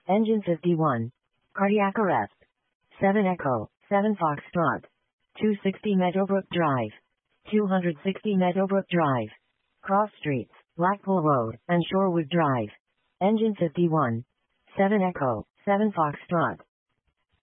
Engine 51. Cardiac arrest. 7 Echo, 7 Foxtrot. 260 Meadowbrook Drive. 260 Meadowbrook Drive. Cross Streets, Blackpool Road, and Shorewood Drive. Engine 51. 7 Echo, 7 Foxtrot.